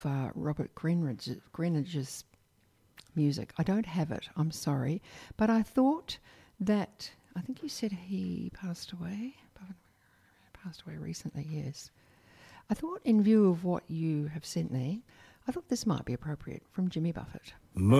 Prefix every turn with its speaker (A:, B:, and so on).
A: Robert Greenidge's music. I don't have it, I'm sorry. But I thought that, I think you said he passed away. Passed away recently, yes. I thought in view of what you have sent me, I thought this might be appropriate from Jimmy Buffett.